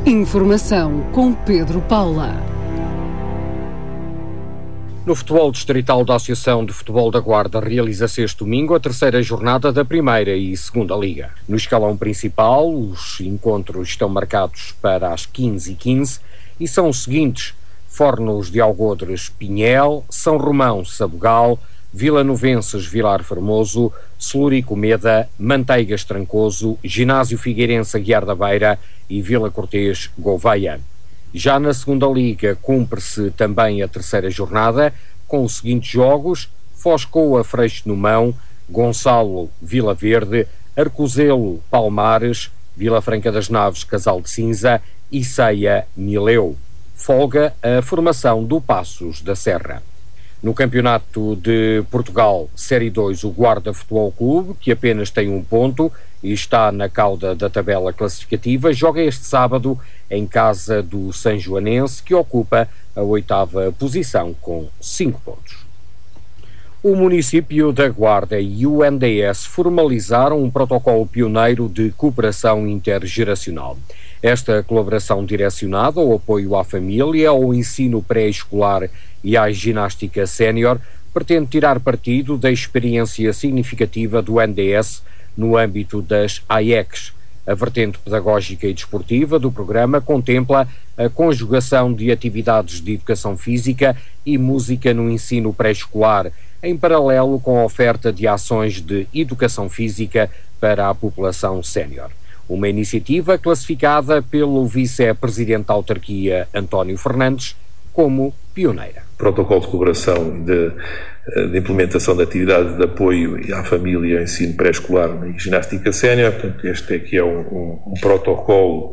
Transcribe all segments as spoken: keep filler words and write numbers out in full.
Informação com Pedro Paula. No futebol distrital da Associação de Futebol da Guarda realiza-se este domingo a terceira jornada da Primeira e Segunda Liga. No escalão principal, os encontros estão marcados para as quinze e quinze e são os seguintes: Fornos de Algodres Pinhel, São Romão Sabugal, Vila Novenses Vilar Formoso, Celurico Meda, Manteigas Trancoso, Ginásio Figueirense Aguiar da Beira e Vila Cortês Gouveia. Já na Segunda Liga cumpre-se também a terceira jornada com os seguintes jogos: Foscoa Freixo no Mão, Gonçalo Vila Verde, Arcozelo Palmares, Vila Franca das Naves Casal de Cinza e Ceia Mileu. Folga a formação do Passos da Serra. No Campeonato de Portugal, Série dois, o Guarda Futebol Clube, que apenas tem um ponto e está na cauda da tabela classificativa, joga este sábado em casa do Sanjoanense, que ocupa a oitava posição com cinco pontos. O município da Guarda e o N D S formalizaram um protocolo pioneiro de cooperação intergeracional. Esta colaboração direcionada ao apoio à família, ao ensino pré-escolar e à ginástica sénior pretende tirar partido da experiência significativa do N D S no âmbito das A I E Cs. A vertente pedagógica e desportiva do programa contempla a conjugação de atividades de educação física e música no ensino pré-escolar, em paralelo com a oferta de ações de educação física para a população sénior. Uma iniciativa classificada pelo vice-presidente da autarquia, António Fernandes, como pioneira. Protocolo de colaboração de, de implementação de atividades de apoio à família e ao ensino pré-escolar e ginástica sénior. Portanto, este aqui é um, um, um protocolo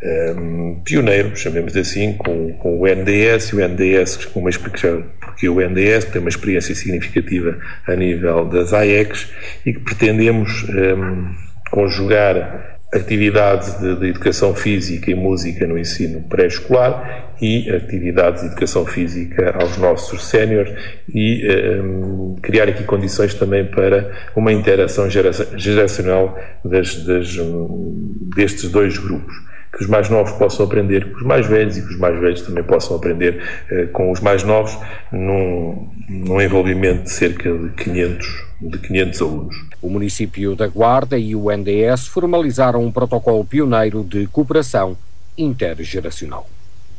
um, pioneiro, chamemos assim, com, com o N D S, e o N D S, com uma explicação porque o N D S tem uma experiência significativa a nível das A I E Cs e que pretendemos um, conjugar atividades de, de educação física e música no ensino pré-escolar e atividades de educação física aos nossos séniores e um, criar aqui condições também para uma interação geracional das, das, um, destes dois grupos. Que os mais novos possam aprender com os mais velhos e que os mais velhos também possam aprender uh, com os mais novos num, num envolvimento de cerca de quinhentos, de quinhentos alunos. O município da Guarda e o N D S formalizaram um protocolo pioneiro de cooperação intergeracional.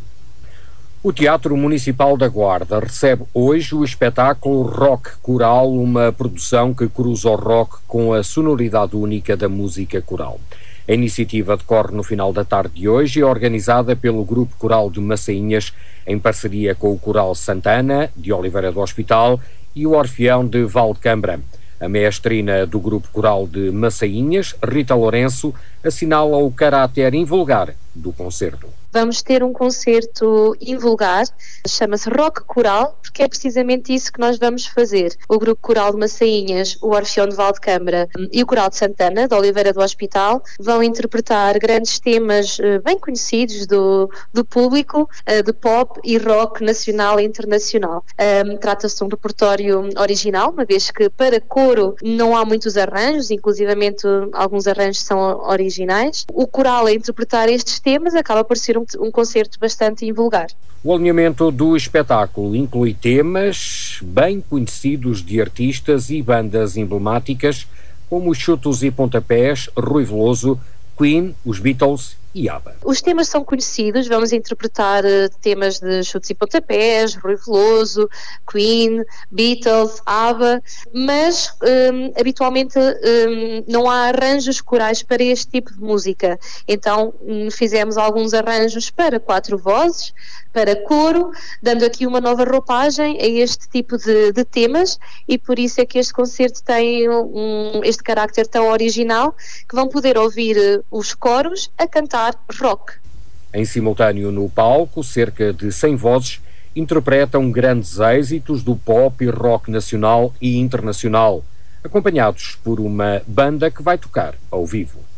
O Teatro Municipal da Guarda recebe hoje o espetáculo Rock Coral, uma produção que cruza o rock com a sonoridade única da música coral. A iniciativa decorre no final da tarde de hoje e é organizada pelo Grupo Coral de Massainhas, em parceria com o Coral Santana, de Oliveira do Hospital, e o Orfeão de Valdecambra. A maestrina do Grupo Coral de Massainhas, Rita Lourenço, assinala o caráter invulgar do concerto. Vamos ter um concerto invulgar, chama-se Rock Coral, porque é precisamente isso que nós vamos fazer. O Grupo Coral de Massainhas, o Orfeão de Valdecambra e o Coral de Santana, de Oliveira do Hospital, vão interpretar grandes temas uh, bem conhecidos do, do público, uh, de pop e rock nacional e internacional. Um, trata-se de um repertório original, uma vez que para coro não há muitos arranjos, inclusivamente alguns arranjos são originais. O coral a interpretar estes temas acaba por ser um, um concerto bastante invulgar. O alinhamento do espetáculo inclui temas bem conhecidos de artistas e bandas emblemáticas como os Chutos e Pontapés, Rui Veloso, Queen, os Beatles e ABBA. Os temas são conhecidos, vamos interpretar uh, temas de Chutos e Pontapés, Rui Veloso, Queen, Beatles, ABBA, mas um, habitualmente um, não há arranjos corais para este tipo de música. Então um, fizemos alguns arranjos para quatro vozes, para coro, dando aqui uma nova roupagem a este tipo de, de temas, e por isso é que este concerto tem um, este carácter tão original, que vão poder ouvir uh, os coros a cantar rock. Em simultâneo no palco, cerca de cem vozes interpretam grandes êxitos do pop e rock nacional e internacional, acompanhados por uma banda que vai tocar ao vivo.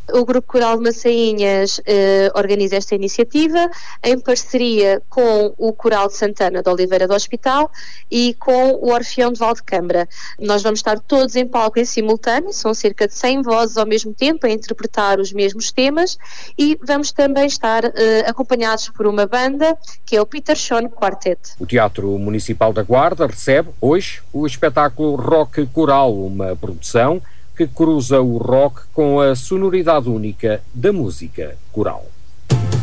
O Grupo Coral de Massainhas eh, organiza esta iniciativa em parceria com o Coral de Santana de Oliveira do Hospital e com o Orfeão de Valdecâmara. Nós vamos estar todos em palco em simultâneo, são cerca de cem vozes ao mesmo tempo a interpretar os mesmos temas, e vamos também estar eh, acompanhados por uma banda que é o Peter Sean Quartet. O Teatro Municipal da Guarda recebe hoje o espetáculo Rock Coral, uma produção que cruza o rock com a sonoridade única da música coral.